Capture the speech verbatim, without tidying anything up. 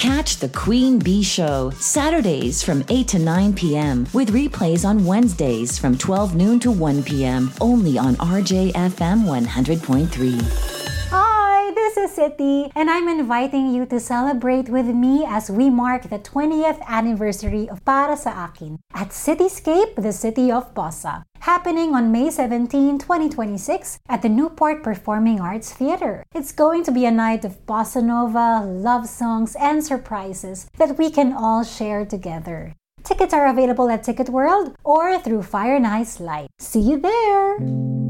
Catch The Queen Bee Show Saturdays from eight to nine p.m. with replays on Wednesdays from twelve noon to one p.m. only on R J F M one hundred point three. Hi, this is City, and I'm inviting you to celebrate with me as we mark the twentieth anniversary of Para Sa Akin at Cityscape, the City of Posa, happening on May seventeenth, twenty twenty-six at the Newport Performing Arts Theater. It's going to be a night of bossa nova, love songs, and surprises that we can all share together. Tickets are available at Ticket World or through Fire and Ice Light. See you there!